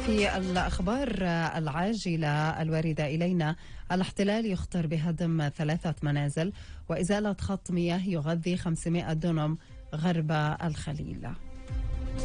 في الأخبار العاجلة الواردة إلينا، الاحتلال يخطر بهدم 3 منازل وإزالة خط مياه يغذي 500 دونم غرب الخليل.